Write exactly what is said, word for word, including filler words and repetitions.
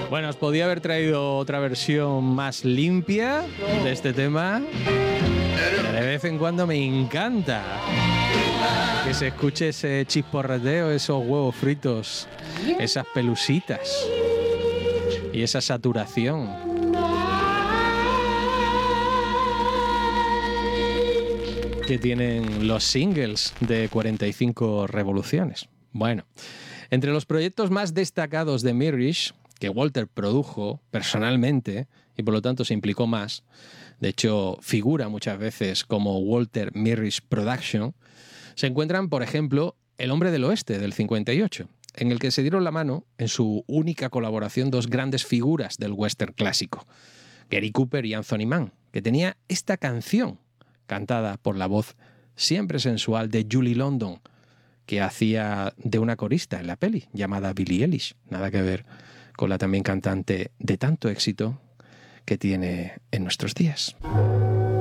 Bueno, os podía haber traído otra versión más limpia de este tema. De vez en cuando me encanta que se escuche ese chisporreteo, esos huevos fritos, esas pelusitas y esa saturación. Que tienen los singles de cuarenta y cinco revoluciones. Bueno, entre los proyectos más destacados de Mirrish, que Walter produjo personalmente y por lo tanto se implicó más, de hecho figura muchas veces como Walter Mirrish Production, se encuentran, por ejemplo, El hombre del oeste del cincuenta y ocho, en el que se dieron la mano en su única colaboración dos grandes figuras del western clásico, Gary Cooper y Anthony Mann, que tenía esta canción cantada por la voz siempre sensual de Julie London, que hacía de una corista en la peli llamada Billie Eilish, nada que ver con la también cantante de tanto éxito que tiene en nuestros días.